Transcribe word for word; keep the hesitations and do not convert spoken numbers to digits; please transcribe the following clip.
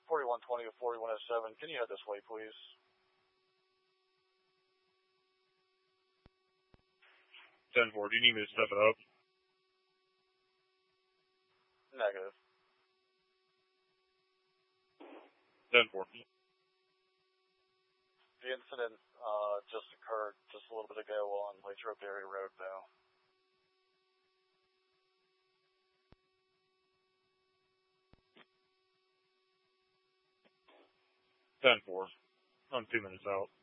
forty-one twenty to forty-one oh seven, can you head this way, please? ten four, do you need me to step it up? Negative. ten four. The incident uh, just occurred just a little bit ago on Latrobe Dairy Road, though. ten four. I'm two minutes out.